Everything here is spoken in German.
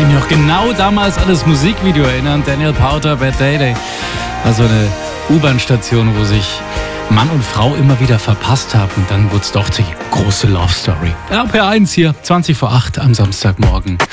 kann mich auch genau damals an das Musikvideo erinnern. Daniel Powter, Bad Day Day. Also eine U-Bahn-Station, wo sich Mann und Frau immer wieder verpasst haben. Und dann wurde es doch die große Love Story. RPR1 hier, 20 vor 8 am Samstagmorgen.